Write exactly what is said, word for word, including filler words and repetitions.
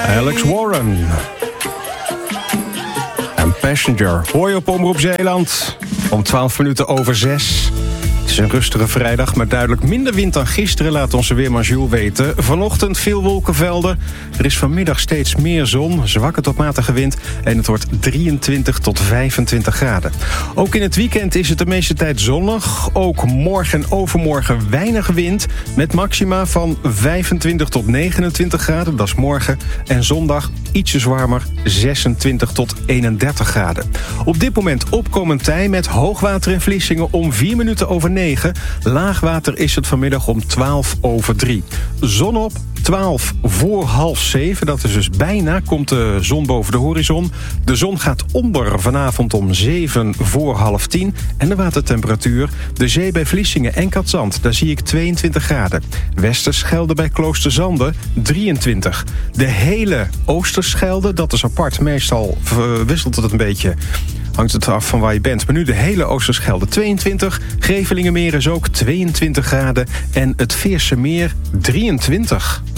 Alex Warren. En Passenger. Hoor je op Omroep Zeeland. Om twaalf minuten over zes. Het is een rustige vrijdag, maar duidelijk minder wind dan gisteren, laat onze weerman Jules weten. Vanochtend veel wolkenvelden. Er is vanmiddag steeds meer zon, zwakke tot matige wind en het wordt drieëntwintig tot vijfentwintig graden. Ook in het weekend is het de meeste tijd zonnig. Ook morgen en overmorgen weinig wind met maxima van vijfentwintig tot negenentwintig graden. Dat is morgen. En zondag ietsjes warmer, zesentwintig tot eenendertig graden. Op dit moment opkomend tij met hoogwater in Vlissingen om vier minuten over negen. Laagwater is het vanmiddag om twaalf over drie. Zon op, twaalf voor half zeven. Dat is dus bijna, komt de zon boven de horizon. De zon gaat onder vanavond om zeven voor half tien. En de watertemperatuur, de zee bij Vlissingen en Katzand, daar zie ik tweeëntwintig graden. Westerschelde bij Kloosterzande, drieëntwintig. De hele Oosterschelde, dat is apart. Meestal wisselt het een beetje. Hangt het af van waar je bent. Maar nu de hele Oosterschelde tweeëntwintig. Gevelingenmeer is ook tweeëntwintig graden. En het Veerse Meer drieëntwintig.